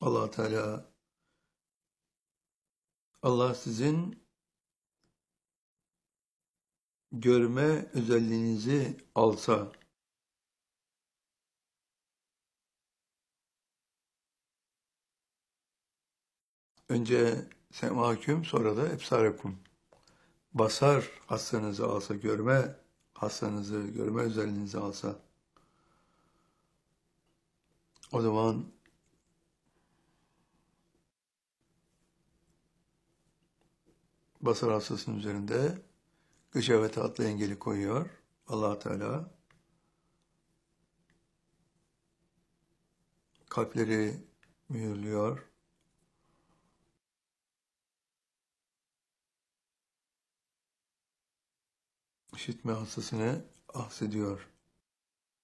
Allah Teala, Allah sizin görme özelliğinizi alsa, önce semâküm sonra da ebsârekum. Basar hastanızı alsa, görme hastanızı, görme özelliğinizi alsa, o zaman basar hastasının üzerinde gışavete adlı engeli koyuyor Allah Teala. Kalpleri mühürlüyor. İşitme hastasını ahsediyor.